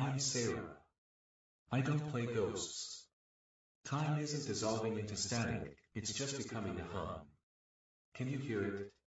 I'm Sarah. I don't play ghosts. Time isn't dissolving into static, it's just becoming a hum. Can you hear it?